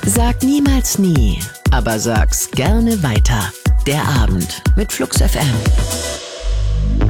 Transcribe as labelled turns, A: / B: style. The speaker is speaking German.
A: Sag niemals nie, aber sag's gerne weiter. Der Abend mit Flux FM.